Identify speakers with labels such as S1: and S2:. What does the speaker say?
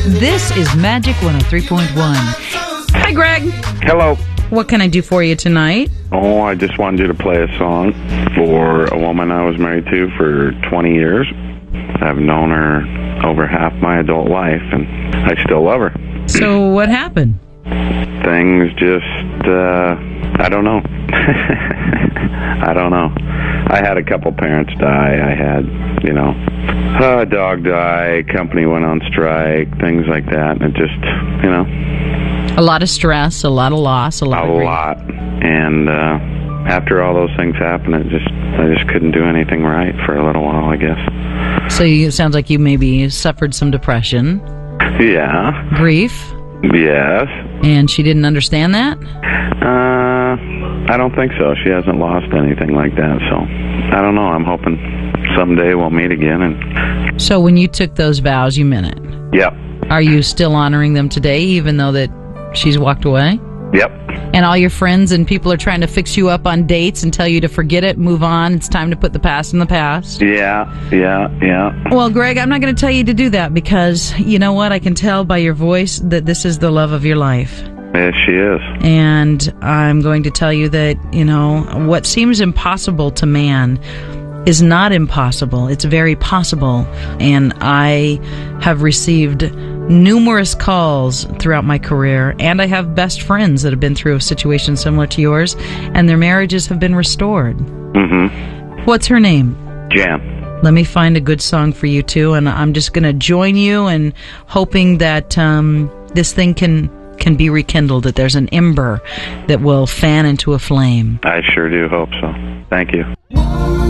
S1: This is Magic 103.1. Hi, Greg.
S2: Hello.
S1: What can I do for you tonight?
S2: Oh, I just wanted you to play a song for a woman I was married to for 20 years. I've known her over half my adult life, and I still love her.
S1: So what happened?
S2: Things just, I don't know. I don't know. I had a couple parents die. I had, a dog die, company went on strike, things like that. And it just,
S1: A lot of stress, a lot of loss, a lot of grief.
S2: And after all those things happened, I just couldn't do anything right for a little while, I guess.
S1: So it sounds like you maybe suffered some depression.
S2: Yeah.
S1: Grief.
S2: Yes.
S1: And she didn't understand that?
S2: I don't think so. She hasn't lost anything like that, so I don't know. I'm hoping someday we'll meet again. And
S1: So when you took those vows, you meant it?
S2: Yep.
S1: Are you still honoring them today, even though that she's walked away?
S2: Yep.
S1: And all your friends and people are trying to fix you up on dates and tell you to forget it, move on, it's time to put the past in the past?
S2: Yeah.
S1: Well, Greg, I'm not going to tell you to do that because, you know what, I can tell by your voice that this is the love of your life.
S2: Yes, she is.
S1: And I'm going to tell you that, what seems impossible to man is not impossible. It's very possible. And I have received numerous calls throughout my career, and I have best friends that have been through a situation similar to yours, and their marriages have been restored.
S2: Mm-hmm.
S1: What's her name?
S2: Jan.
S1: Let me find a good song for you, too, and I'm just going to join you and hoping that this thing can be rekindled, that there's an ember that will fan into a flame.
S2: I sure do hope so. Thank you.